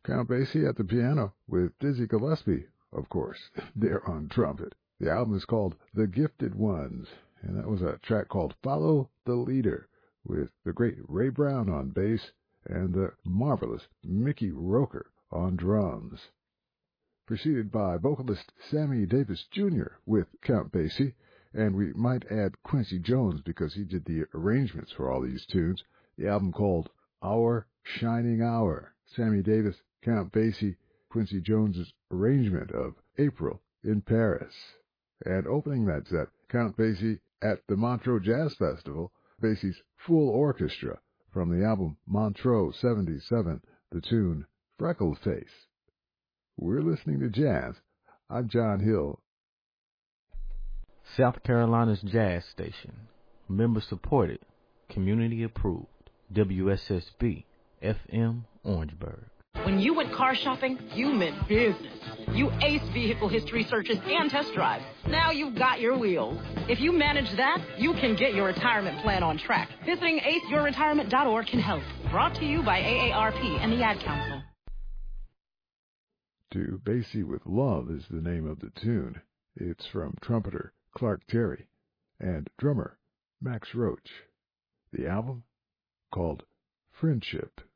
Count Basie at the piano with Dizzy Gillespie, of course, there on trumpet. The album is called The Gifted Ones, and that was a track called Follow the Leader with the great Ray Brown on bass and the marvelous Mickey Roker on drums. Preceded by vocalist Sammy Davis Jr. with Count Basie, and we might add Quincy Jones because he did the arrangements for all these tunes. The album called Our Shining Hour. Sammy Davis, Count Basie, Quincy Jones's arrangement of April in Paris. And opening that set, Count Basie at the Montreux Jazz Festival, Basie's full orchestra from the album Montreux 77, the tune Freckled Face. We're listening to jazz. I'm John Hill. South Carolina's jazz station. Member supported. Community approved. WSSB FM Orangeburg. When you went car shopping, you meant business. You aced vehicle history searches and test drives. Now you've got your wheels. If you manage that, you can get your retirement plan on track. Visiting aceyourretirement.org can help. Brought to you by AARP and the Ad Council. To Basie with Love is the name of the tune. It's from trumpeter Clark Terry and drummer Max Roach. The album called Friendship.